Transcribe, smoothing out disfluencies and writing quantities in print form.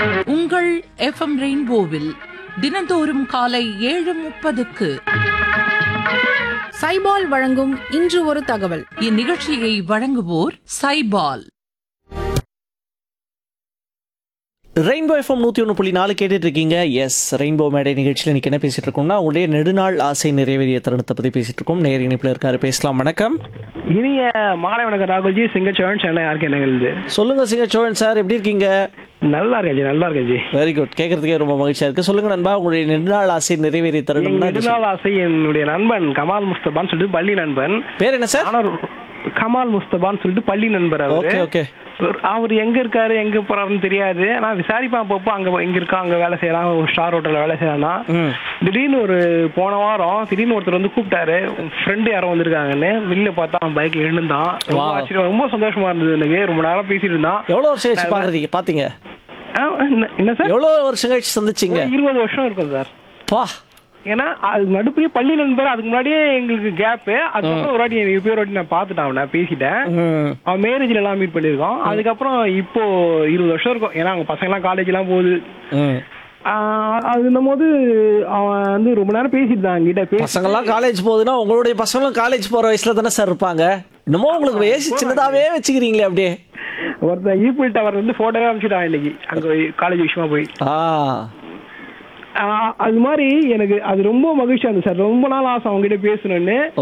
உங்கள் எஃப்எம் ரெயின்போவில் தினந்தோறும் காலை 7:30க்கு சைபால் வழங்கும் இன்று ஒரு தகவல். இந்நிகழ்ச்சியை வழங்குவோர் சைபால். ரெயின்போ எஃப்எம் 101.4 கேட்டுட்டு இருக்கீங்க. எஸ், ரெயின்போ மேடை நிகழ்ச்சியில் இன்னைக்கு என்ன பேசிட்டு இருக்கோம்னா, உங்களுடைய நெடுநாள் ஆசை நிறைவேறிய தருணத்தை பற்றி பேசிட்டு இருக்கோம். நேர் இணைப்பில் இருக்காரு, பேசலாம். வணக்கம். இனிய மாலை வணக்கம் ராகுல்ஜி. சிங்கச்சோழன் சென்னை யாருக்கு என்ன சொல்லுங்க சிங்கச்சோழன் சார், எப்படி இருக்கீங்க? நல்லா இருக்கேன் நல்லா இருக்கேன். வெரி குட், கேட்கறதுக்கே ரொம்ப மகிழ்ச்சியா இருக்கு. சொல்லுங்க நண்பா, உங்களுடைய நெடுநாள் ஆசை நிறைவேறிய தருணம். நெடுநாள் ஆசை என்னுடைய நண்பன் கமால் முஸ்தபான்னு சொல்லிட்டு பள்ளி நண்பன். பேர் என்ன சார்? கமால் முஸ்தபான்னு சொல்லிட்டு பள்ளி நண்பர். Okay okay. அவர் எங்க இருக்காரு எங்க போறாருன்னு தெரியாது. நான் விசாரிப்பேன் அப்பப்போ, அங்க எங்க இருக்கா, அங்க வேலை செய்யலாம், ஒரு ஸ்டார் ஹோட்டல்ல வேலை செய்யலாம்னா. திடீர்னு ஒரு போன வாரம் திடீர்னு ஒருத்தர் வந்து கூப்பிட்டாரு, ஃப்ரெண்டு யாரோ வந்திருக்காங்கன்னு. வெளில பார்த்தா அவன் பைக்ல எழுந்தான். ரொம்ப சந்தோஷமா இருந்தது எனக்கு. ரொம்ப நேரம் பேசிட்டு இருந்தான். எவ்வளவு வருஷம் கழிச்சு பாக்குறீங்க பாத்தீங்க? என்ன சார், எவ்வளவு வருஷம் கழிச்சு சந்திச்சீங்க? 20 வருஷம் இருக்கும் சார். பா, ஏன்னா அது நடுப்புலயே பள்ளி நண்பர். அதுக்கு முன்னாடியே எங்களுக்கு கேப்பு. அதுக்கப்புறம் ஒரு வாட்டி நான் பார்த்துட்டேன், அவனை பேசிட்டேன். அவன் மேரேஜ்ல எல்லாம் மீட் பண்ணிருக்கோம். அதுக்கப்புறம் இப்போ 20 வருஷம் இருக்கும். ஏன்னா அவங்க பசங்க எல்லாம் காலேஜ் எல்லாம் போகுது. அதுன்னும் போது அவன் வந்து ரொம்ப நேரம் பேசிட்டு தான் என்கிட்ட. பசங்க எல்லாம் காலேஜ் போகுதுன்னா உங்களுடைய பசங்களும் காலேஜ் போற வயசுல தானே சார் இருப்பாங்க. இன்னமும் உங்களுக்கு வயசு சின்னதாவே வச்சுக்கிறீங்களே அப்படியே. ஒருத்தன் ஈபிள் டவர் வந்து போட்டோவே அனுப்பிச்சுட்டான் இன்னைக்கு, அங்க காலேஜ் விஷயமா போய். அது மாதிரி எனக்கு அது ரொம்ப மகிழ்ச்சியா இருந்துச்சு சார். ரொம்ப நாள் ஆசை அவங்ககிட்ட பேசணும்னு.